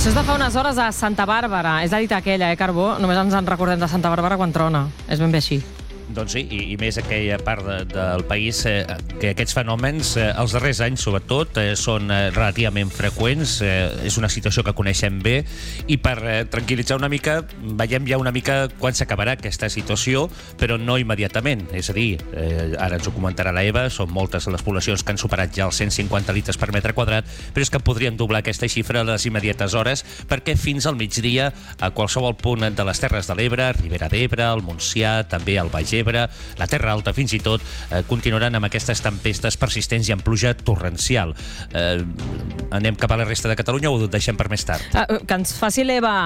Això és de fa unes hores a Santa Bàrbara. És la dita aquella, Carbó? Només ens en recordem de Santa Bàrbara quan trona. És ben bé així. Doncs sí, i més aquella part del país que aquests fenòmens, els darrers anys sobretot, són relativament freqüents. És una situació que coneixem bé i per tranquil·litzar una mica, veiem ja una mica quan s'acabarà aquesta situació, però no immediatament. És a dir, ara ens ho comentarà la Eva, són moltes les poblacions que han superat ja els 150 litres per metre quadrat, però és que podríem doblar aquesta xifra a les immediates hores, perquè fins al migdia, a qualsevol punt de les Terres de l'Ebre, Ribera d'Ebre, el Montsià, també el Baix Ebre, la Terra Alta fins i tot, continuaran amb aquestes tempestes persistents i amb pluja torrencial. Anem cap a la resta de Catalunya o ho deixem per més tard? Que ens faci l'Eva